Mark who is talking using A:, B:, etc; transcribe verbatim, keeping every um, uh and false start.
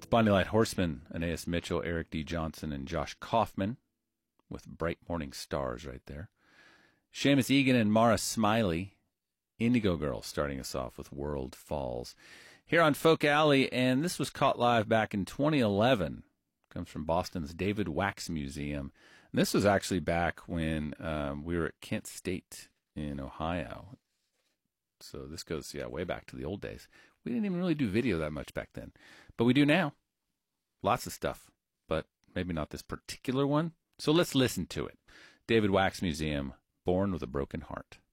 A: Bonnie Light Horseman, Anais Mitchell, Eric D. Johnson, and Josh Kaufman with Bright Morning Stars right there. Seamus Egan and Mara Smiley, Indigo Girls, starting us off with World Falls. Here on Folk Alley, and this was caught live back in twenty eleven. Comes from Boston's David Wax Museum. And this was actually back when um, we were at Kent State in Ohio. So this goes, yeah, way back to the old days. We didn't even really do video that much back then. But we do now. Lots of stuff, but maybe not this particular one. So let's listen to it. David Wax Museum, Born with a Broken Heart.